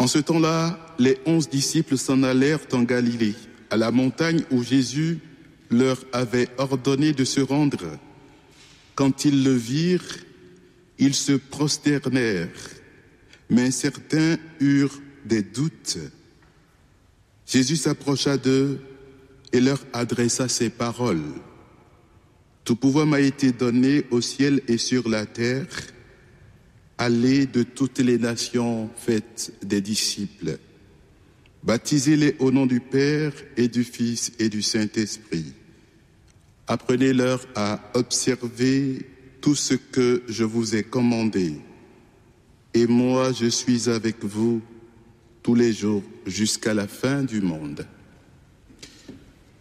En ce temps-là, les 11 disciples s'en allèrent en Galilée, à la montagne où Jésus leur avait ordonné de se rendre. Quand ils le virent, ils se prosternèrent, mais certains eurent des doutes. Jésus s'approcha d'eux et leur adressa ces paroles. « Tout pouvoir m'a été donné au ciel et sur la terre. Allez de toutes les nations, faites des disciples. Baptisez-les au nom du Père et du Fils et du Saint-Esprit. Apprenez-leur à observer tout ce que je vous ai commandé. Et moi, je suis avec vous tous les jours jusqu'à la fin du monde. »